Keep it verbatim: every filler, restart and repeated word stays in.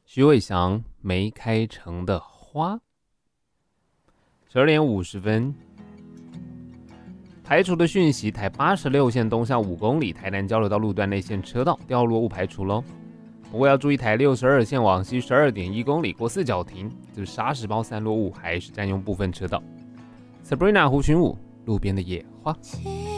徐伟翔没开成的花。十二点五十分，排除的讯息：台八十六线东向五公里，台南交流道路段内线车道掉落物排除喽。不过要注意，台六十二线往西十二点一公里过四角亭，就是沙石包散落物还是占用部分车道。Sabrina 胡群舞，路边的野花。